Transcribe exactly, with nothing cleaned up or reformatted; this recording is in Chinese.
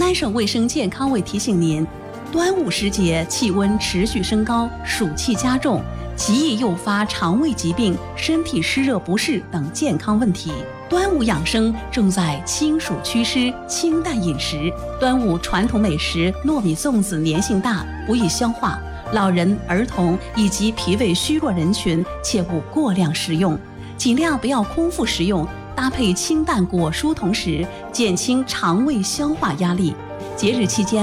安省卫生健康委提醒您，端午时节气温持续升高，暑气加重，极易诱发肠胃疾病、身体湿热不适等健康问题。端午养生重在清暑祛湿、清淡饮食。端午传统美食糯米粽子粘性大，不易消化，老人、儿童以及脾胃虚弱人群切勿过量食用，尽量不要空腹食用，搭配清淡果蔬同食，减轻肠胃消化压力。节日期间